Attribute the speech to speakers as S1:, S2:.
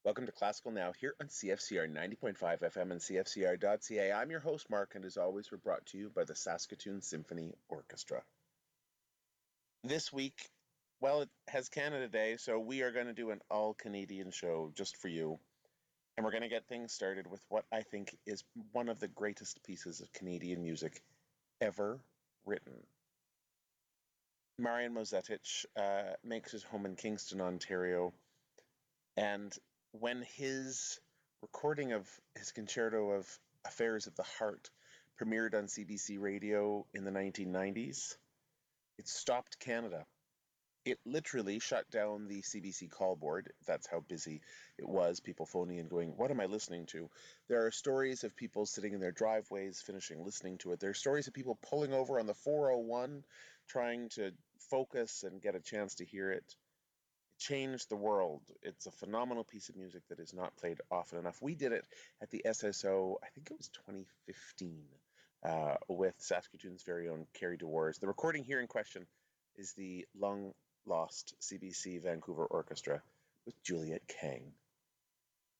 S1: Welcome to Classical Now here on CFCR 90.5 FM and CFCR.ca. I'm your host, Mark, and as always, we're brought to you by the Saskatoon Symphony Orchestra. This week, well, it has Canada Day, so we are going to do an all-Canadian show just for you. And we're going to get things started with what I think is one of the greatest pieces of Canadian music ever written. Marian Mozetic makes his home in Kingston, Ontario, and when his recording of his concerto of Affairs of the Heart premiered on CBC Radio in the 1990s, it stopped Canada. It literally shut down the CBC call board. That's how busy it was. People phoning and going, what am I listening to? There are stories of people sitting in their driveways finishing listening to it. There are stories of people pulling over on the 401 trying to focus and get a chance to hear it. It changed the world. It's a phenomenal piece of music that is not played often enough. We did it at the SSO, I think it was 2015, with Saskatoon's very own Kerry DeWars. The recording here in question is the long-lost CBC Vancouver Orchestra with Juliet Kang.